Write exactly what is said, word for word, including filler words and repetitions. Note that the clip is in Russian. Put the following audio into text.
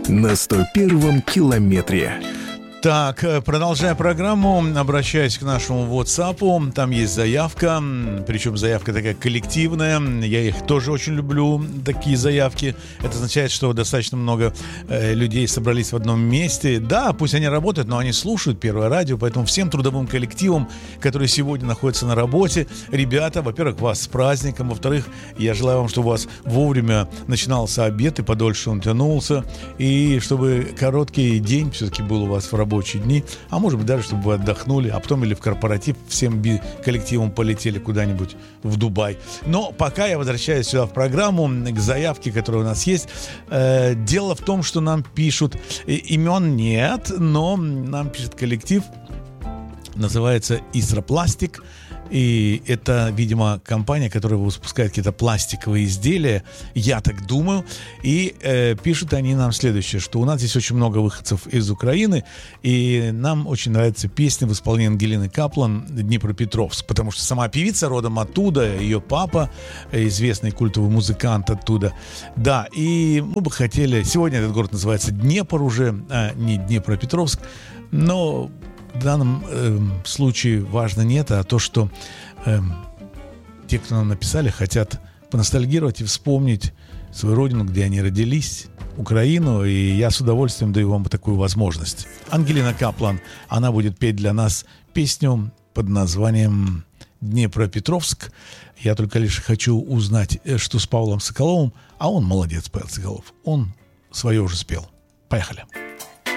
на сто первом километре. Так, продолжая программу, обращаюсь к нашему WhatsApp. Там есть заявка, причем заявка такая коллективная. Я их тоже очень люблю, такие заявки. Это означает, что достаточно много э, людей собрались в одном месте. Да, пусть они работают, но они слушают Первое радио. Поэтому всем трудовым коллективам, которые сегодня находятся на работе, ребята, во-первых, вас с праздником. Во-вторых, я желаю вам, чтобы у вас вовремя начинался обед и подольше он тянулся. И чтобы короткий день все-таки был у вас в работе. Рабочие дни, а может быть даже, чтобы вы отдохнули, а потом или в корпоратив всем би- коллективом полетели куда-нибудь в Дубай. Но пока я возвращаюсь сюда в программу, к заявке, которая у нас есть. Э, дело в том, что нам пишут, э, имен нет, но нам пишет коллектив, называется Исропластик. И это, видимо, компания, которая выпускает какие-то пластиковые изделия, я так думаю. И э, пишут они нам следующее, что у нас здесь очень много выходцев из Украины, и нам очень нравится песня в исполнении Ангелины Каплан «Днепропетровск», потому что сама певица родом оттуда, ее папа, известный культовый музыкант оттуда. Да, и мы бы хотели... Сегодня этот город называется Днепр уже, а не Днепропетровск, но... В данном э, случае важно не это, а то, что э, те, кто нам написали, хотят поностальгировать и вспомнить свою родину, где они родились, Украину, и я с удовольствием даю вам такую возможность. Ангелина Каплан, она будет петь для нас песню под названием «Днепропетровск». Я только лишь хочу узнать, что с Павлом Соколовым, а он молодец, Павел Соколов, он свое уже спел. Поехали.